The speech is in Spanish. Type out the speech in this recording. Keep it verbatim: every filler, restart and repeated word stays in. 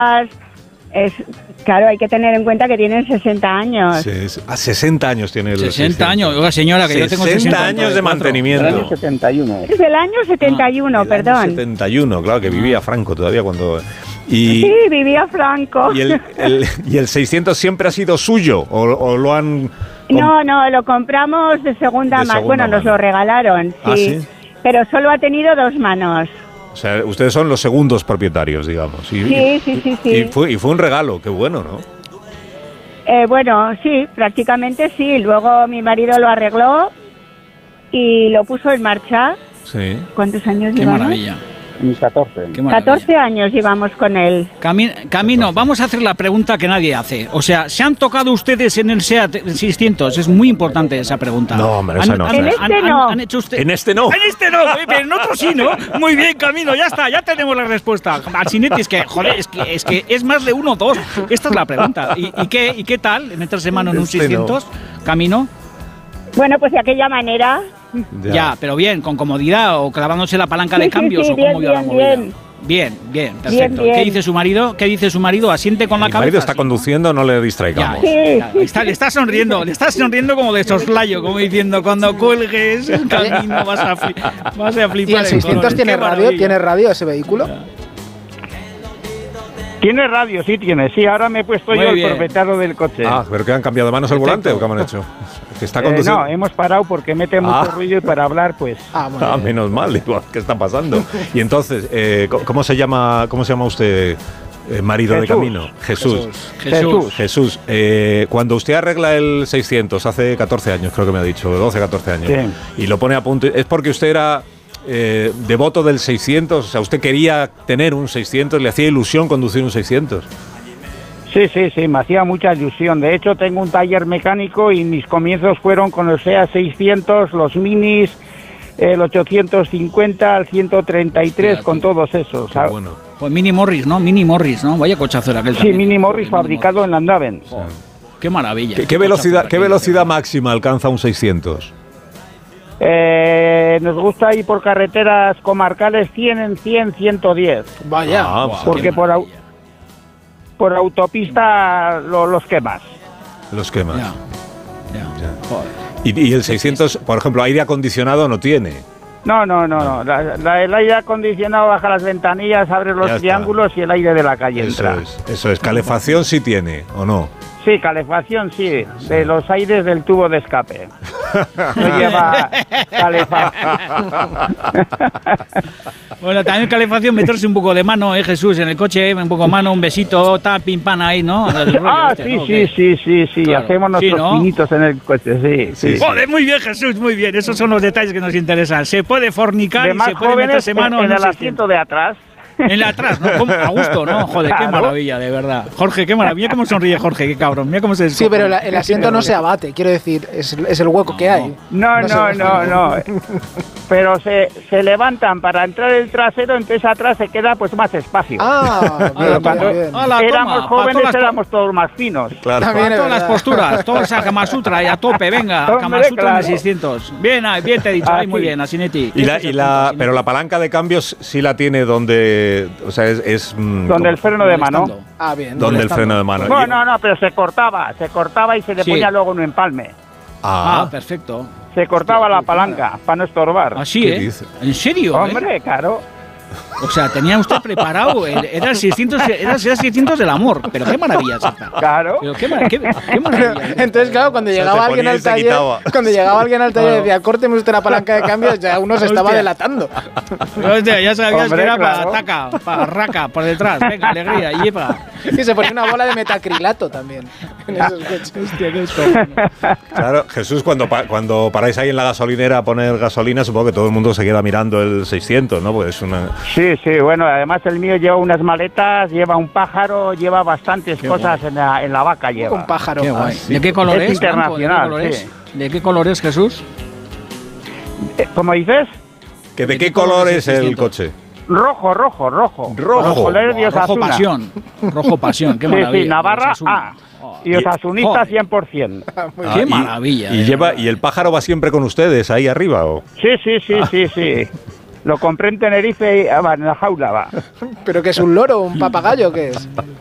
Es, claro, hay que tener en cuenta que tienen sesenta años. Sí, a sesenta años tiene el sesenta años, oiga señora, que yo tengo sesenta años de mantenimiento. El año setenta y uno. Es del año setenta y uno, Ah, perdón. Año setenta y uno, claro, que vivía Franco todavía cuando... Y, sí, vivía Franco. ¿Y el, el, y el seiscientos siempre ha sido suyo o, o lo han...? No, no, lo compramos de segunda de mano. segunda Bueno, mano. nos lo regalaron, sí. ¿Ah, sí? Pero solo ha tenido dos manos. O sea, ustedes son los segundos propietarios, digamos. Y, Sí, sí, sí, sí. Y fue, y fue un regalo, qué bueno, ¿no? Eh, bueno, sí, prácticamente sí. Luego mi marido lo arregló y lo puso en marcha. Sí. ¿Cuántos años Qué llevamos? maravilla. catorce. Qué maravilla. catorce años llevamos con él. Cami- Camino, vamos a hacer la pregunta que nadie hace. O sea, ¿se han tocado ustedes en el SEAT seiscientos? Es muy importante esa pregunta. No, hombre, esa no. En este no. han hecho usted... En este no. En este no, muy bien, en otro sí, ¿no? Muy bien, Camino, ya está, ya tenemos la respuesta. Alcinetti, es que, joder, es que es, que es más de uno o dos. Esta es la pregunta. ¿Y, y, qué, ¿Y qué tal meterse mano en un Este seiscientos? Camino. Bueno, pues de aquella manera. Ya. ya, pero bien, con comodidad o clavándose la palanca Sí, de sí, cambios sí, o cómo bien, vio la bien, movida. bien. Bien, bien, perfecto. Bien, bien. ¿Qué dice su marido? ¿Qué dice su marido? ¿Asiente con la Mi cabeza? marido está ¿sí? conduciendo, no le Ya, distraigamos. Sí. ya, le, está, le está sonriendo, le está sonriendo como de soslayo, como diciendo, cuando cuelgues el camino vas a, fli vas a flipar. ¿Y el seiscientos tiene radio? ¿Tiene radio ese vehículo? Ya. Tiene radio, sí tiene. Sí, ahora me he puesto Muy yo bien. el propietario del coche. Ah, ¿pero que han cambiado de manos el Perfecto. volante o qué han hecho? Que está Eh, conduciendo. no, hemos parado porque mete Ah. mucho ruido y para hablar, pues... Ah, muy Ah, bien. menos mal, igual, ¿qué está pasando? Y entonces, eh, ¿cómo se llama cómo se llama usted, eh, marido de Jesús. Camino? Jesús. Jesús. Jesús, eh, cuando usted arregla el seiscientos, hace catorce años, creo que me ha dicho, doce, catorce años, Sí. y lo pone a punto, ¿es porque usted era eh, devoto del seiscientos? O sea, ¿usted quería tener un seiscientos? ¿Le hacía ilusión conducir un seiscientos? Sí, sí, sí, me hacía mucha ilusión. De hecho, tengo un taller mecánico y mis comienzos fueron con el SEAT seiscientos, los Minis, el ochocientos cincuenta, el ciento treinta y tres, Sí, con todos esos. Qué ¿sabes? bueno. Pues Mini Morris, ¿no? Mini Morris, ¿no? Vaya cochazo era aquel Sí, también. Mini Morris Joder, fabricado en Landaven. Joder, qué maravilla. ¿Qué, qué cochazo velocidad, era ¿Qué aquel. velocidad máxima alcanza un seiscientos? Eh, nos gusta ir por carreteras comarcales cien en cien, ciento diez. Vaya. Ah, Buah, porque qué por au- maravilla. Por autopista lo- los quemas. Los quemas. Ya, ya. Ya. Joder. Y, y el seiscientos, por ejemplo, aire acondicionado no tiene. No, no, no, no. La- la- el aire acondicionado baja las ventanillas, abre Ya los está. triángulos y el aire de la calle Eso entra. es, eso es. Calefacción sí tiene, ¿o no? Sí, calefacción sí, de los aires del tubo de escape. No lleva calefacción. Bueno, también calefacción, meterse un poco de mano, ¿eh, Jesús? En el coche, un poco de mano, un besito, ta, pim, pan ahí, ¿no? El rollo Ah, este, sí, ¿no? sí, ¿Qué? sí, sí, sí. Claro. Hacemos Sí, nuestros ¿no? pinitos en el coche, sí, sí. Sí. Joder, muy bien, Jesús, muy bien. Esos son los detalles que nos interesan. Se puede fornicar De y más se puede jóvenes meterse en, mano en un el seiscientos. asiento de atrás. En la atrás, ¿no? ¿Cómo? A gusto, ¿no? Joder, qué Claro. maravilla, de verdad. Jorge, qué maravilla. Mira cómo sonríe Jorge, qué cabrón. Mira cómo se Sí, pero la- el asiento no se abate, quiero decir, es, es el hueco que hay. No, No se no, baja. no, no. Pero se, se levantan para entrar el trasero, entonces atrás se queda pues más espacio. Ah, Ala, bien, cuando- bien, bien. ala, toma, éramos pa' jóvenes, todas las po- éramos todos más finos. Claro. También Para es todas las verdad. posturas, toda esa Kama Sutra y a tope, venga, Hombre, Kama Sutra en el claro. seiscientos. Bien, ahí, bien te he dicho, ahí, Así. muy bien, Asinetti. Y la, Este y es el la, punto, pero la Asinetti. palanca de cambios sí la tiene donde, o sea, es, es mm, Donde el como- freno de mano. Molestando. Ah, bien. donde el molestando. freno de mano. No, Y- no, no, pero se cortaba, se cortaba y se le Sí. ponía luego un empalme. Ah, Ah, perfecto. Se cortaba Hostia, la qué palanca para no estorbar. Así, ¿Qué ¿eh? dice? ¿En serio? eh? Hombre, claro. O sea, tenía usted preparado, el- era el seiscientos, era el seiscientos del amor, pero qué maravilla es esta. Claro. Pero qué, mar- qué, qué maravilla. Entonces, claro, cuando O sea, llegaba se alguien ponía y al se taller, quitaba. cuando llegaba alguien al taller y Claro. decía, córteme usted la palanca de cambios, ya uno se estaba Hostia. delatando. Hostia, ya sabías Hombre, que era claro. para taca, para raca, por detrás. Venga, alegría, y lleva. Y se ponía una bola de metacrilato también en esos coches. Hostia, qué esto. claro, Jesús, cuando, pa- cuando paráis ahí en la gasolinera a poner gasolina, supongo que todo el mundo se queda mirando el seiscientos, ¿no? Porque es una... Sí, sí, bueno, además el mío lleva unas maletas, lleva un pájaro, lleva bastantes Qué cosas en la, en la vaca lleva. Con pájaro. Qué guay. Ah, ¿De qué color Es es? Blanco? ¿De qué internacional, color es? sí. ¿De qué color es, Jesús? Eh, ¿Cómo dices? ¿Que ¿De ¿De qué qué color color es es el el seiscientos? coche? Rojo, rojo, rojo. Rojo. Los colores de Rojo Osasuna. pasión. Rojo pasión, qué Sí, maravilla. sí, Navarra Osasuna. A. Oh, Y osasunista joder. cien por ciento. muy Ah, Qué y- maravilla. Y, de lleva verdad. y el pájaro va siempre con ustedes ahí arriba, ¿o? Sí, sí, sí, sí, sí. Lo compré en Tenerife y ah, va, en la jaula va. ¿Pero que es un loro, un papagayo, qué es?